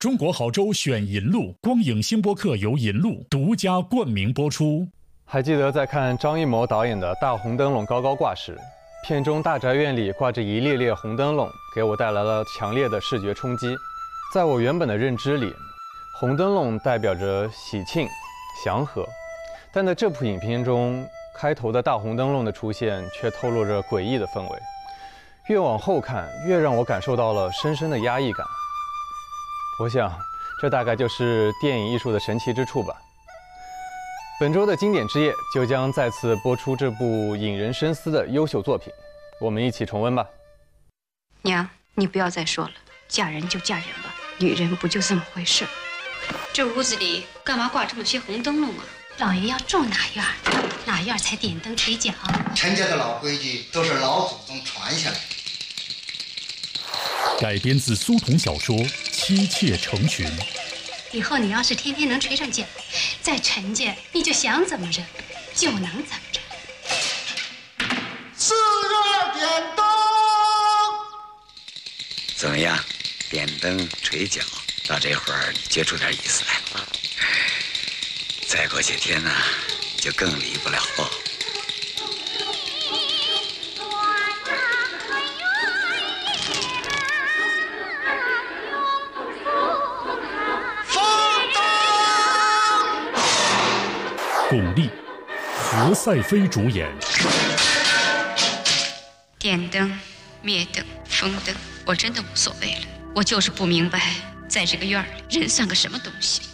中国好州选银路，光影星播客由银路独家冠名播出。 还记得在看张艺谋导演的《大红灯笼高高挂》时，片中大宅院里挂着一列列红灯笼，给我带来了强烈的视觉冲击。在我原本的认知里，红灯笼代表着喜庆、祥和，但在这部影片中，开头的大红灯笼的出现却透露着诡异的氛围。越往后看，越让我感受到了深深的压抑感。我想，这大概就是电影艺术的神奇之处吧。本周的经典之夜就将再次播出这部引人深思的优秀作品，我们一起重温吧。 娘，你不要再说了，嫁人就嫁人吧，女人不就这么回事？这屋子里干嘛挂这么些红灯笼啊？ 老爷要住哪院儿，哪院儿才点灯捶脚。 陈家的老规矩都是老祖宗传下来的。 改编自苏童小说《妻妾成群》。 以后你要是天天能捶上脚，在陈家你就想怎么着就能怎么着。 4月点灯， 怎么样？点灯捶脚，到这会儿你觉出点意思来了吗？再过些天呢，就更离不了了。 巩俐、何赛飞主演。 点灯、灭灯、封灯，我真的无所谓了。我就是不明白，在这个院里，人算个什么东西？